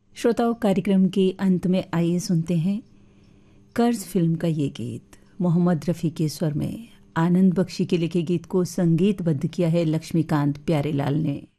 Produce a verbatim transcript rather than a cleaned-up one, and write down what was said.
श्रोताओं, कार्यक्रम के अंत में आइए सुनते हैं कर्ज फिल्म का ये गीत। मोहम्मद रफ़ी के स्वर में आनंद बख्शी के लिखे गीत को संगीतबद्ध किया है लक्ष्मीकांत प्यारेलाल ने।